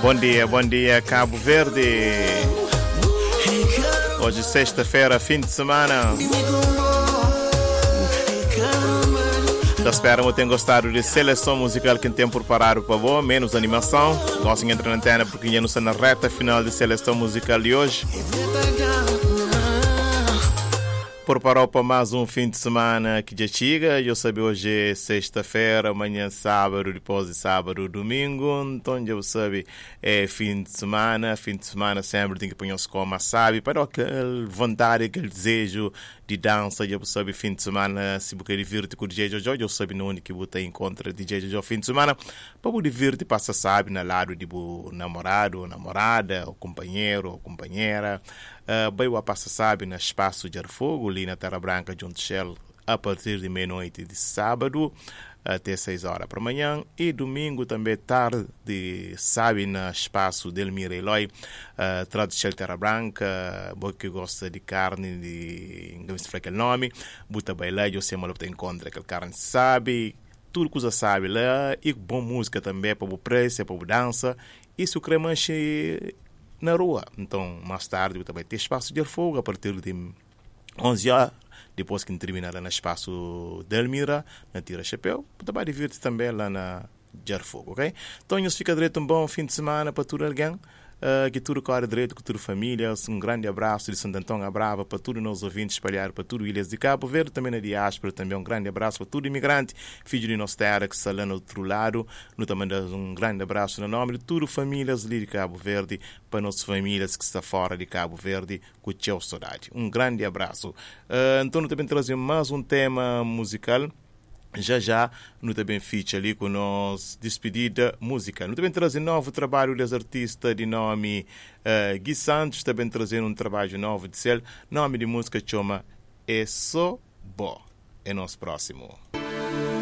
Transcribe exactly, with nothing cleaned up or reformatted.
Bom dia, bom dia, Cabo Verde. Hoje sexta-feira, fim de semana. Da espera, eu tenho gostado de seleção musical que tem preparado para você, menos animação. Gosto de entrar na antena porque já não está na reta final de seleção musical de hoje. Preparou para mais um fim de semana que já chega. Eu sei hoje é sexta-feira, amanhã sábado, depois de sábado, domingo. Então eu sei é fim de semana. Fim de semana sempre tem que pôr-se como sabe. Para aquela vontade, aquele desejo de dança. Eu sei fim de semana, se você divirte com o D J Jojo, eu sei no único que você encontra D J Jojo fim de semana. Para você divirte, passa sabe, na lado de bo namorado, ou namorada, ou companheiro, ou companheira. Uh, bem, o passa sabe no espaço de Arfogo, ali na Terra Branca, Junto Shell, a partir de meia-noite de sábado até seis horas para amanhã, e domingo também tarde, sabe, no espaço del Mira Eloy, uh, Trado Shell Terra Branca, bom que gosta de carne, de não sei aquele nome, buta baila, eu sei mal que encontra aquele carne, sabe, tudo que você sabe lá, e boa música também para o preço, para o dança, e se o cremanche na rua. Então, mais tarde, eu também tenho espaço de fogo a partir de onze horas, depois que terminar lá no espaço Delmira, na Tira Chapéu, também divirte também lá na Jarfogo, ok? Então, isso fica direito um bom fim de semana para todo alguém. Uh, que tudo corre direito, que tudo família. Um grande abraço de Santo Antão à Brava para todos os nossos ouvintes espalhados para tudo Ilhas de Cabo Verde, também na diáspora. Também um grande abraço para todo imigrante, filho de nossa terra que está lá no outro lado. No também um grande abraço no nome de tudo famílias ali de Cabo Verde, para nossas famílias que estão fora de Cabo Verde, com o teu saudade. Um grande abraço. Uh, então, também trazemos mais um tema musical. Já já, no também feature ali com nós despedida música. No também trazendo novo trabalho das artistas de nome uh, Gui Santos, também trazendo um trabalho novo de ser, nome de música chama É Só Bo. É nosso próximo.